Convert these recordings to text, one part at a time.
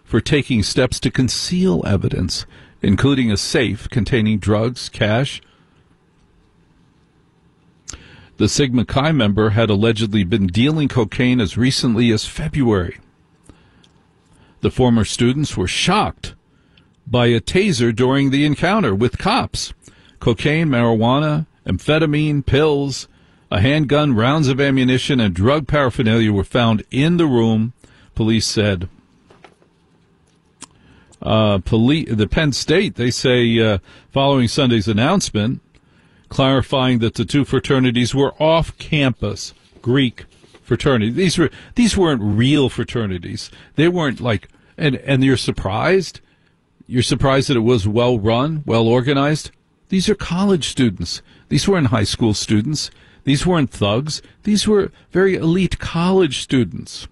for taking steps to conceal evidence, including a safe containing drugs, cash. The Sigma Chi member had allegedly been dealing cocaine as recently as February. The former students were shocked by a taser during the encounter with cops. Cocaine, marijuana, amphetamine, pills, a handgun, rounds of ammunition, and drug paraphernalia were found in the room, police said. The Penn State, they say, following Sunday's announcement, clarifying that the two fraternities were off-campus Greek fraternities. These weren't real fraternities. They weren't like, and you're surprised? You're surprised that it was well-run, well-organized? These are college students. These weren't high school students. These weren't thugs. These were very elite college students.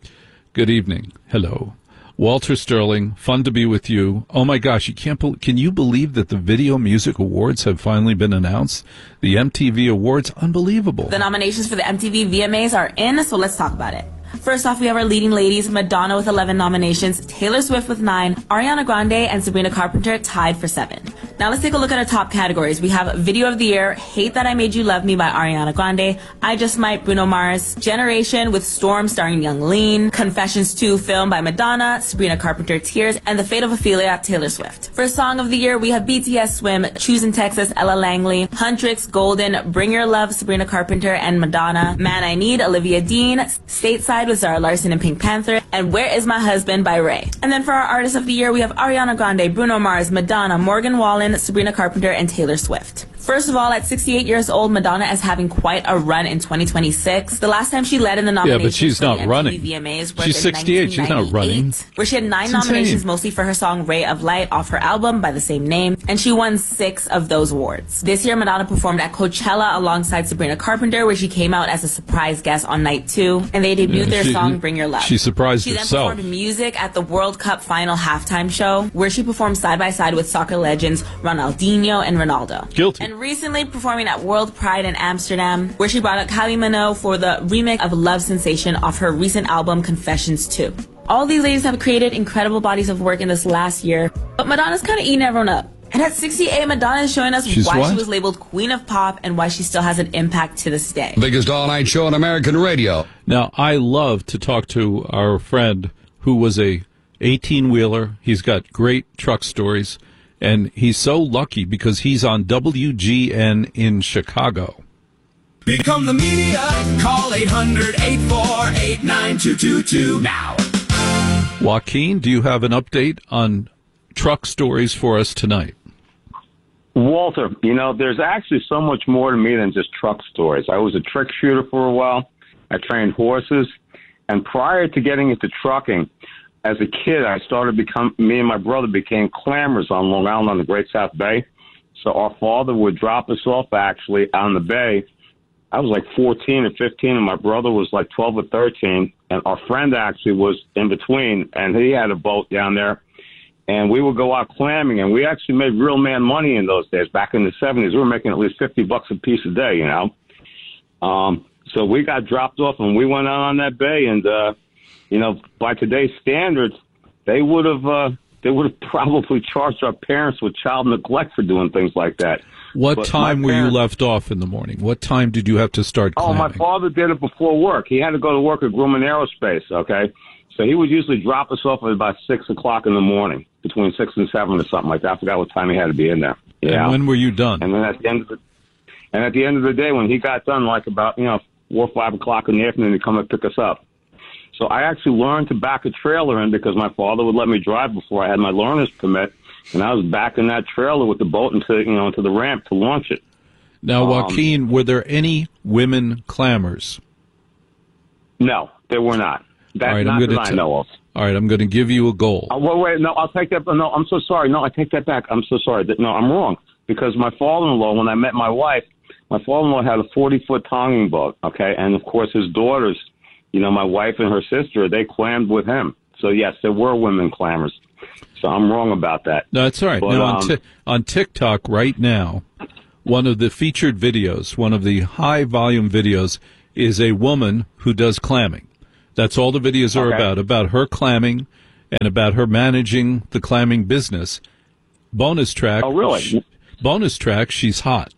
Good evening. Hello. Walter Sterling, fun to be with you. Oh my gosh, can you believe that the Video Music Awards have finally been announced? The MTV Awards, unbelievable. The nominations for the MTV VMAs are in, so let's talk about it. First off, we have our leading ladies, Madonna with 11 nominations, Taylor Swift with 9, Ariana Grande and Sabrina Carpenter tied for 7. Now let's take a look at our top categories. We have Video of the Year, Hate That I Made You Love Me by Ariana Grande, I Just Might, Bruno Mars, Generation with Storm starring Young Lean, Confessions 2 Film by Madonna, Sabrina Carpenter, Tears, and The Fate of Ophelia, Taylor Swift. For Song of the Year, we have BTS Swim, Choosing Texas, Ella Langley, Huntrix, Golden, Bring Your Love, Sabrina Carpenter and Madonna, Man I Need, Olivia Dean, Stateside with Zara Larson and Pink Panther, and Where Is My Husband by Ray. And then for our Artist of the Year, we have Ariana Grande, Bruno Mars, Madonna, Morgan Wallen, Sabrina Carpenter, and Taylor Swift. First of all, at 68 years old, Madonna is having quite a run in 2026. The last time she led in the nominations, yeah, but she's not running. VMAs she's 68. She's not running. Where she had 9 nominations, mostly for her song "Ray of Light" off her album by the same name, and she won 6 of those awards. This year, Madonna performed at Coachella alongside Sabrina Carpenter, where she came out as a surprise guest on night 2, and they debuted their song "Bring Your Love." She surprised herself. She then performed music at the World Cup final halftime show, where she performed side by side with soccer legends Ronaldinho and Ronaldo. Guilty. And recently performing at World Pride in Amsterdam, where she brought out Kylie Minogue for the remake of Love Sensation off her recent album Confessions 2. All these ladies have created incredible bodies of work in this last year, but Madonna's kind of eating everyone up. And at 68, Madonna is showing us why she was labeled Queen of Pop and why she still has an impact to this day. Biggest all-night show on American radio. Now, I love to talk to our friend who was a 18-wheeler. He's got great truck stories, and he's so lucky because he's on WGN in Chicago. Become the media. Call 800-848-9222 now. Joaquin, do you have an update on truck stories for us tonight? Walter, there's actually so much more to me than just truck stories. I was a trick shooter for a while. I trained horses. And prior to getting into trucking, as a kid, me and my brother became clammers on Long Island on the Great South Bay. So our father would drop us off, actually, on the bay. I was like 14 or 15, and my brother was like 12 or 13. And our friend actually was in between, and he had a boat down there. And we would go out clamming, and we actually made real man money in those days. Back in the 70s, we were making at least $50 a piece a day, So we got dropped off, and we went out on that bay, and by today's standards, they would have probably charged our parents with child neglect for doing things like that. What time were you left off in the morning? What time did you have to start clamming? Oh, my father did it before work. He had to go to work at Grumman Aerospace, okay? So he would usually drop us off at about 6 o'clock in the morning, between 6 and 7 or something like that. I forgot what time he had to be in there. Yeah. And when were you done? And then at the end of the day, when he got done, like about 4 or 5 o'clock in the afternoon, he'd come and pick us up. So I actually learned to back a trailer in because my father would let me drive before I had my learner's permit, and I was backing that trailer with the boat into the ramp to launch it. Now, Joaquin, were there any women clammers? No, there were not. That's right, not that I know of. All right, I'm going to give you a goal. Wait, no, I'll take that. No, I'm so sorry. No, I take that back. I'm so sorry. No, I'm wrong. Because my father-in-law, when I met my wife, my father-in-law had a 40-foot tonging boat, okay? And, of course, his daughters, my wife and her sister, they clammed with him. So, yes, there were women clammers. So I'm wrong about that. No, that's all right. But, now, on TikTok right now, one of the featured videos, one of the high-volume videos, is a woman who does clamming. That's all the videos are about her clamming. and about her managing the clamming business. Bonus track. Oh, really? Bonus track. She's hot.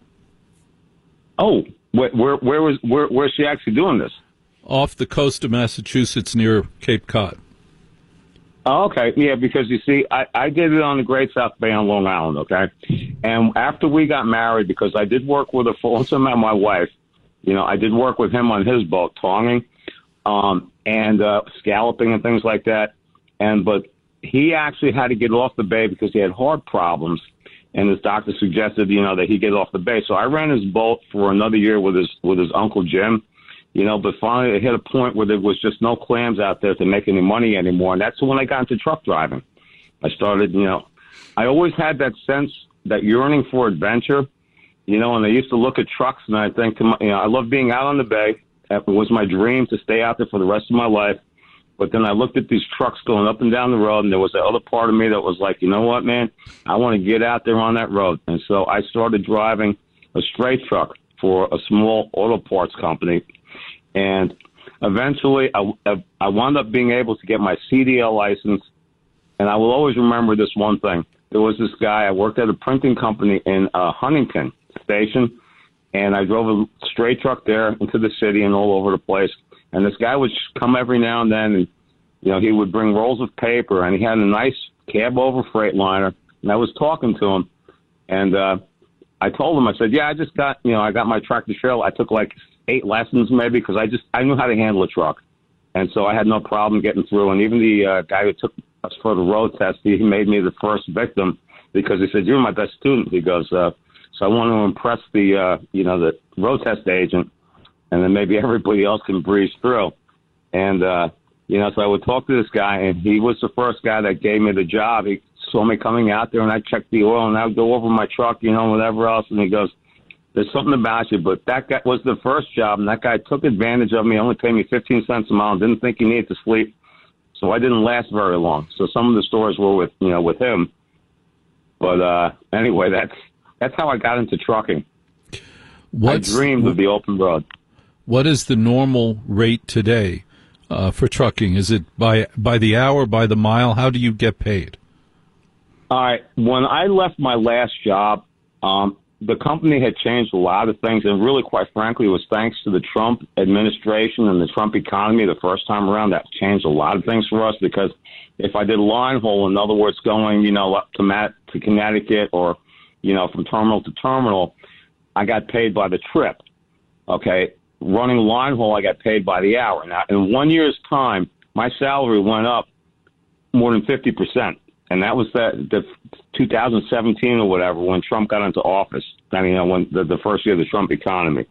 Oh, where's she actually doing this? Off the coast of Massachusetts near Cape Cod. Oh, okay. Yeah, because you see, I did it on the Great South Bay on Long Island, okay? And after we got married, because I did work with once I met my wife, I did work with him on his boat, tonging, and scalloping and things like that. But he actually had to get off the bay because he had heart problems, and his doctor suggested, that he get off the bay. So I ran his boat for another year with his Uncle Jim, but finally it hit a point where there was just no clams out there to make any money anymore. And that's when I got into truck driving. I started, I always had that sense, that yearning for adventure, and I used to look at trucks and I think to I love being out on the bay. It was my dream to stay out there for the rest of my life. But then I looked at these trucks going up and down the road, and there was that other part of me that was like, you know what, man, I want to get out there on that road. And so I started driving a straight truck for a small auto parts company. And eventually I wound up being able to get my CDL license. And I will always remember this one thing. There was this guy, I worked at a printing company in Huntington Station, and I drove a straight truck there into the city and all over the place. And this guy would come every now and then, and, he would bring rolls of paper, and he had a nice cab over Freightliner. And I was talking to him, and I told him, I said, yeah, I just got, I got my tractor trailer. I took like 8 lessons maybe because I knew how to handle a truck. And so I had no problem getting through. And even the guy who took us for the road test, he made me the first victim because he said, you're my best student. He goes, so I want to impress the road test agent, and then maybe everybody else can breeze through. And, so I would talk to this guy, and he was the first guy that gave me the job. He saw me coming out there, and I checked the oil, and I would go over my truck, whatever else. And he goes, there's something about you. But that guy was the first job, and that guy took advantage of me, only paid me 15 cents a mile, didn't think he needed to sleep. So I didn't last very long. So some of the stories were with him. But anyway, that's how I got into trucking. I dreamed of the open road. What is the normal rate today for trucking? Is it by the hour, by the mile? How do you get paid? All right. When I left my last job, the company had changed a lot of things, and really, quite frankly, it was thanks to the Trump administration and the Trump economy the first time around. That changed a lot of things for us, because if I did line haul, in other words, going, up to Connecticut or, from terminal to terminal, I got paid by the trip. Okay. Running line haul, I got paid by the hour. Now, in 1 year's time, my salary went up more than 50%. And that was the 2017 or whatever, when Trump got into office. When the first year of the Trump economy.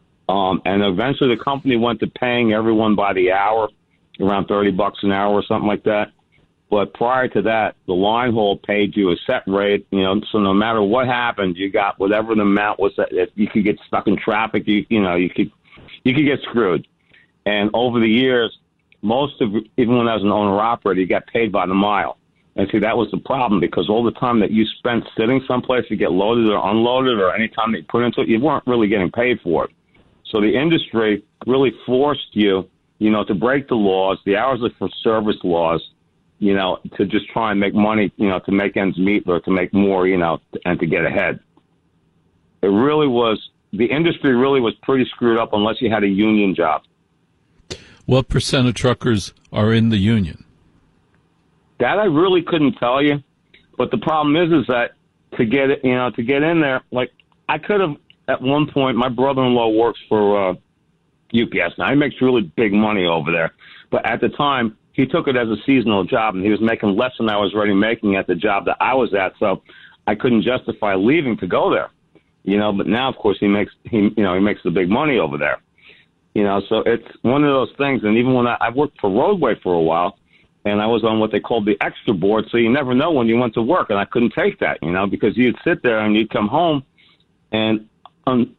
And eventually the company went to paying everyone by the hour, around $30 an hour or something like that. But prior to that, the line haul paid you a set rate, so no matter what happened, you got whatever the amount was. That if you could get stuck in traffic, you could get screwed. And over the years, even when I was an owner-operator, you got paid by the mile. And see, that was the problem, because all the time that you spent sitting someplace to get loaded or unloaded, or any time that you put into it, you weren't really getting paid for it. So the industry really forced you, to break the laws, the hours for service laws, to just try and make money, to make ends meet, or to make more, and to get ahead. It really was, the industry really was pretty screwed up unless you had a union job. What percent of truckers are in the union? That I really couldn't tell you, but the problem is that to get in there, like I could have at one point. My brother-in-law works for UPS now. He makes really big money over there, but at the time he took it as a seasonal job, and he was making less than I was already making at the job that I was at. So I couldn't justify leaving to go there, But now, of course, he makes the big money over there, So it's one of those things. And even when I worked for Roadway for a while. And I was on what they called the extra board, so you never know when you went to work. And I couldn't take that, because you'd sit there and you'd come home, and I'm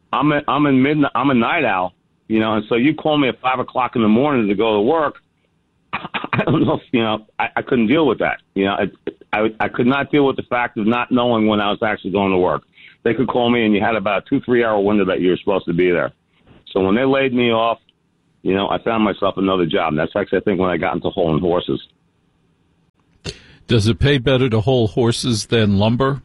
a night owl, and so you call me at 5 o'clock in the morning to go to work. I don't know if, I couldn't deal with that. I could not deal with the fact of not knowing when I was actually going to work. They could call me, and you had about a 2-3 hour window that you were supposed to be there. So when they laid me off, I found myself another job. And that's actually, I think, when I got into hauling horses. Does it pay better to haul horses than lumber?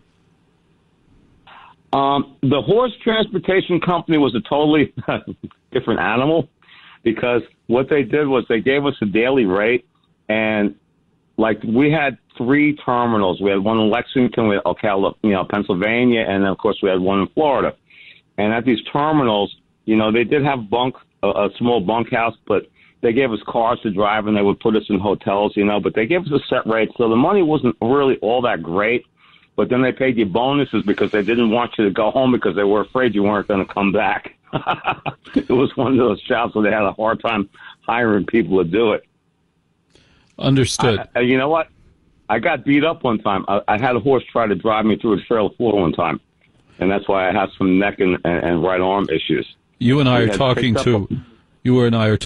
The horse transportation company was a totally different animal, because what they did was they gave us a daily rate, and like we had 3 terminals. We had one in Lexington, we had Pennsylvania, and then of course we had one in Florida. And at these terminals, they did have a small bunkhouse, but they gave us cars to drive, and they would put us in hotels, but they gave us a set rate, so the money wasn't really all that great. But then they paid you bonuses because they didn't want you to go home because they were afraid you weren't going to come back. It was one of those jobs where they had a hard time hiring people to do it. Understood. You know what? I got beat up one time. I had a horse try to drive me through a trailer floor one time, and that's why I have some neck and right arm issues. You and I are